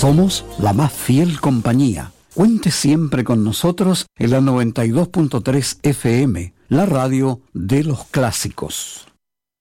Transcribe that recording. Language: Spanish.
Somos la más fiel compañía. Cuente siempre con nosotros en la 92.3 FM, la radio de los clásicos.